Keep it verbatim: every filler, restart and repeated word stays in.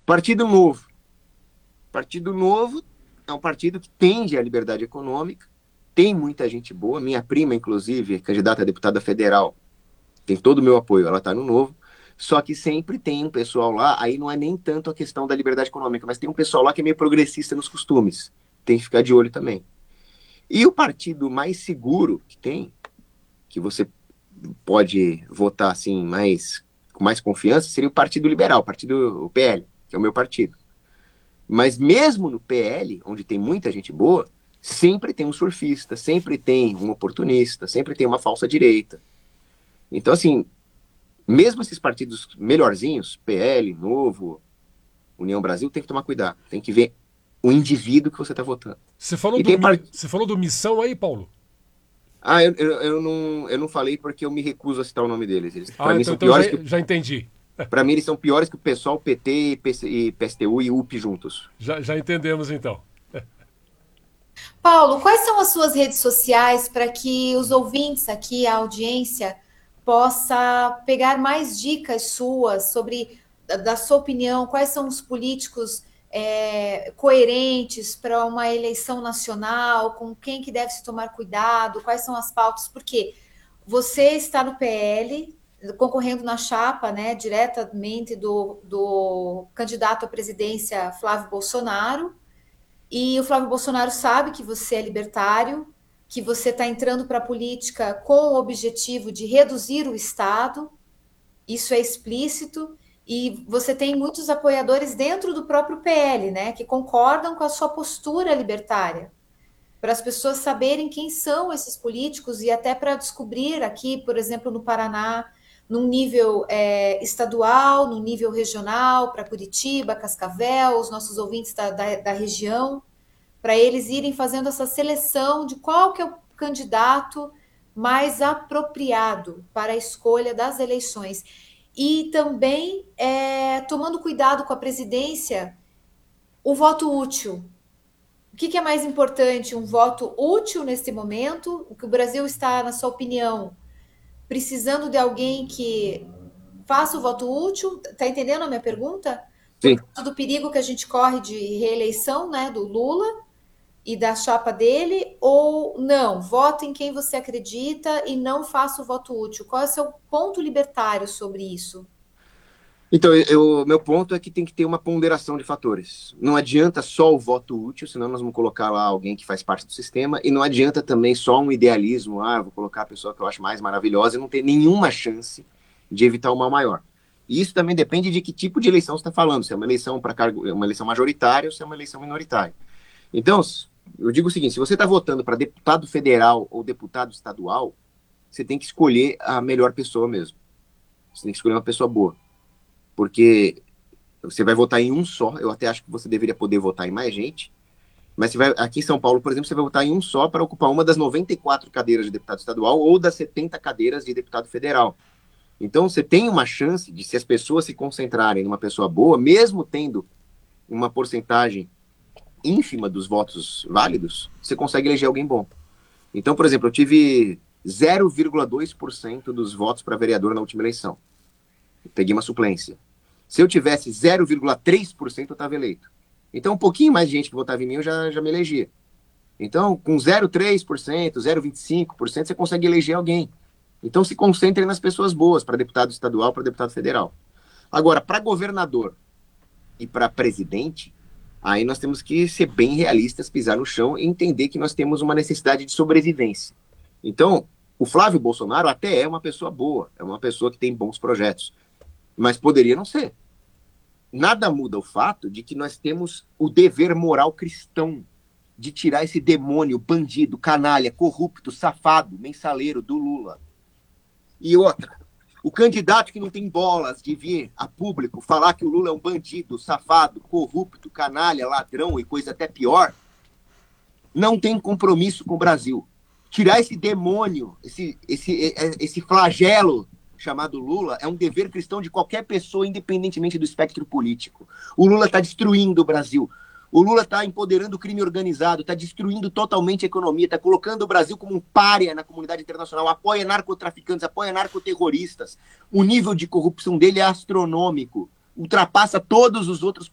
Partido Novo. Partido Novo é um partido que tende à liberdade econômica, tem muita gente boa. Minha prima, inclusive, candidata a deputada federal, tem todo o meu apoio, ela está no Novo. Só que sempre tem um pessoal lá, aí não é nem tanto a questão da liberdade econômica, mas tem um pessoal lá que é meio progressista nos costumes. Tem que ficar de olho também. E o partido mais seguro que tem, que você pode votar assim mais com mais confiança, seria o Partido Liberal, o partido o P L, que é o meu partido. Mas mesmo no P L, onde tem muita gente boa, sempre tem um surfista, sempre tem um oportunista, sempre tem uma falsa direita. Então, assim, mesmo esses partidos melhorzinhos, P L, Novo, União Brasil, tem que tomar cuidado. Tem que ver o indivíduo que você está votando. Você falou E do, tem mi... part... Você falou do Missão aí, Paulo? Ah, eu, eu, eu, não, eu não falei porque eu me recuso a citar o nome deles. Eles, para Ah, mim, então, são então já, piores que. já entendi. Para mim, eles são piores que o PSOL, P T, e P C, e P S T U e U P juntos. Já, já entendemos então. Paulo, quais são as suas redes sociais para que os ouvintes aqui, a audiência, possa pegar mais dicas suas sobre, da, da sua opinião, quais são os políticos é, coerentes para uma eleição nacional, com quem que deve se tomar cuidado, quais são as pautas, porque você está no P L, concorrendo na chapa, né, diretamente do, do candidato à presidência Flávio Bolsonaro, e o Flávio Bolsonaro sabe que você é libertário, que você está entrando para a política com o objetivo de reduzir o Estado, isso é explícito, e você tem muitos apoiadores dentro do próprio P L, né, que concordam com a sua postura libertária, para as pessoas saberem quem são esses políticos e até para descobrir aqui, por exemplo, no Paraná, num nível é, estadual, num nível regional, para Curitiba, Cascavel, os nossos ouvintes da, da, da região, para eles irem fazendo essa seleção de qual que é o candidato mais apropriado para a escolha das eleições. E também é, tomando cuidado com a presidência, o voto útil. O que, que é mais importante? Um voto útil nesse momento? O que o Brasil está, na sua opinião, precisando de alguém que faça o voto útil? Está entendendo a minha pergunta? Por Sim. causa do perigo que a gente corre de reeleição, né, do Lula e da chapa dele, ou não, vote em quem você acredita e não faça o voto útil. Qual é o seu ponto libertário sobre isso? Então, eu, meu ponto é que tem que ter uma ponderação de fatores. Não adianta só o voto útil, senão nós vamos colocar lá alguém que faz parte do sistema, e não adianta também só um idealismo, ah, vou colocar a pessoa que eu acho mais maravilhosa e não ter nenhuma chance de evitar o mal maior. E isso também depende de que tipo de eleição você está falando, se é uma eleição para cargo, uma eleição majoritária ou se é uma eleição minoritária. Então, eu digo o seguinte, se você está votando para deputado federal ou deputado estadual, você tem que escolher a melhor pessoa mesmo. Você tem que escolher uma pessoa boa. Porque você vai votar em um só, eu até acho que você deveria poder votar em mais gente, mas você vai, aqui em São Paulo, por exemplo, você vai votar em um só para ocupar uma das noventa e quatro cadeiras de deputado estadual ou das setenta cadeiras de deputado federal. Então, você tem uma chance de, se as pessoas se concentrarem numa pessoa boa, mesmo tendo uma porcentagem ínfima dos votos válidos, você consegue eleger alguém bom. Então, por exemplo, eu tive zero vírgula dois por cento dos votos para vereador na última eleição. Eu peguei uma suplência. Se eu tivesse zero vírgula três por cento, eu estava eleito. Então, um pouquinho mais de gente que votava em mim, eu já, já me elegia. Então, com zero vírgula três por cento, zero vírgula vinte e cinco por cento, você consegue eleger alguém. Então, se concentrem nas pessoas boas, para deputado estadual, para deputado federal. Agora, para governador e para presidente, aí nós temos que ser bem realistas, pisar no chão e entender que nós temos uma necessidade de sobrevivência. Então, o Flávio Bolsonaro até é uma pessoa boa, é uma pessoa que tem bons projetos, mas poderia não ser. Nada muda o fato de que nós temos o dever moral cristão de tirar esse demônio, bandido, canalha, corrupto, safado, mensaleiro do Lula. E outra, o candidato que não tem bolas de vir a público falar que o Lula é um bandido, safado, corrupto, canalha, ladrão e coisa até pior, não tem compromisso com o Brasil. Tirar esse demônio, esse, esse, esse flagelo chamado Lula, é um dever cristão de qualquer pessoa, independentemente do espectro político. O Lula está destruindo o Brasil. O Lula está empoderando o crime organizado, está destruindo totalmente a economia, está colocando o Brasil como um pária na comunidade internacional, apoia narcotraficantes, apoia narcoterroristas. O nível de corrupção dele é astronômico, ultrapassa todos os outros